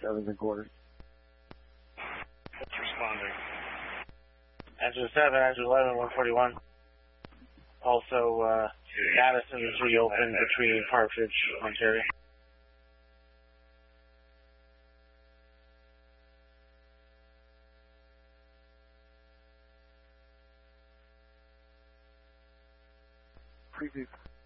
Everything quarters. What's responding? Engine 7, engine 11, 141. Also, Madison is reopened between Partridge, Ontario. Preview.